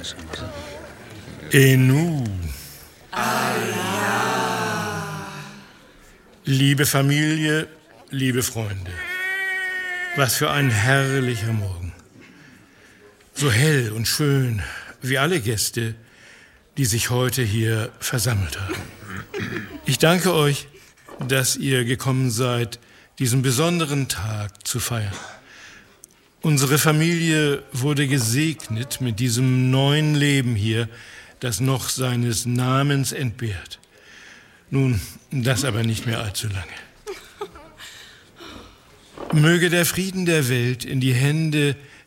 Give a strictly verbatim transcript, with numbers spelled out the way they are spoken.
Enu. Liebe Familie, liebe Freunde, was für ein herrlicher Morgen. So hell und schön wie alle Gäste, die sich heute hier versammelt haben. Ich danke euch, dass ihr gekommen seid, diesen besonderen Tag zu feiern. Unsere Familie wurde gesegnet mit diesem neuen Leben hier, das noch seines Namens entbehrt. Nun, das aber nicht mehr allzu lange. Möge der Frieden der Welt in die Hände